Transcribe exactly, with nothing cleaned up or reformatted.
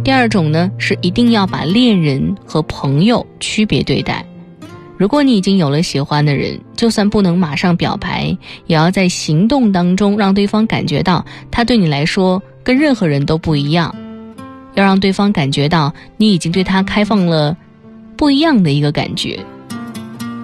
第二种呢，是一定要把恋人和朋友区别对待。如果你已经有了喜欢的人，就算不能马上表白，也要在行动当中让对方感觉到他对你来说跟任何人都不一样，要让对方感觉到你已经对他开放了不一样的一个感觉。